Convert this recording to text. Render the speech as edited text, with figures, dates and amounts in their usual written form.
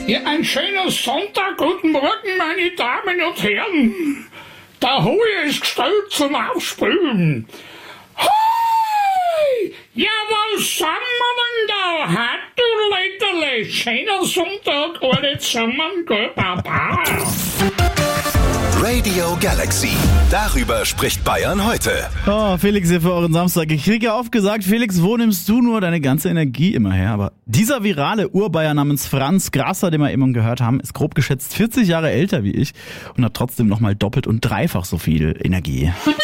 Ja, ein schöner Sonntag, guten Morgen, meine Damen und Herren. Der Hohe ist gestellt zum Aufspülen. Hoi! Ja, was sind wir denn da? Hat du Letterle? Schöner Sonntag, alle zusammen, gell, Papa? Radio Galaxy. Darüber spricht Bayern heute. Oh, Felix hier für euren Samstag. Ich kriege ja oft gesagt, Felix, wo nimmst du nur deine ganze Energie immer her? Aber dieser virale Urbayer namens Franz Grasser, den wir eben gehört haben, ist grob geschätzt 40 Jahre älter wie ich und hat trotzdem nochmal doppelt und dreifach so viel Energie.